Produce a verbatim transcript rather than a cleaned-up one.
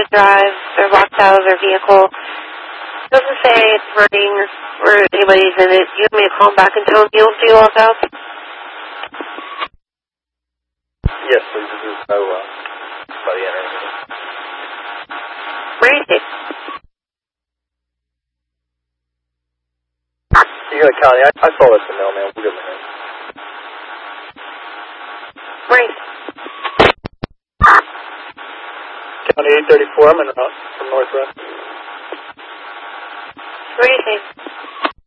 drive. They're locked out of their vehicle. It doesn't say it's running or anybody's in it. You want me to call back and tell them you'll do lockouts? Yes, please. There's no uh, somebody entering. Where is it? You got County. I, I saw this in the mail, man. We'll give them a hand. Where is it? County eight thirty-four. I'm in uh, from Northwest. Where do you think?